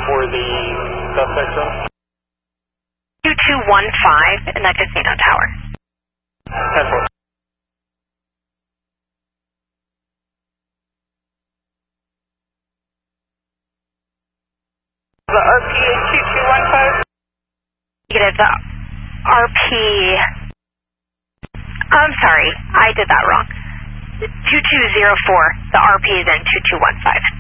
for the suspect zone? 2215 in that casino tower. 10-4. The RP is 2215? Negative, the RP... I'm sorry, I did that wrong. 2204, the RP is in 2215.